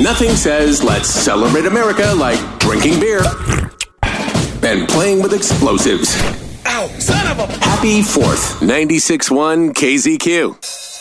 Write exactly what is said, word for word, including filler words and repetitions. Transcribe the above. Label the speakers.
Speaker 1: Nothing says let's celebrate America like drinking beer and playing with explosives.
Speaker 2: Ow, son of a...
Speaker 1: Happy fourth, ninety-six point one K Z Q.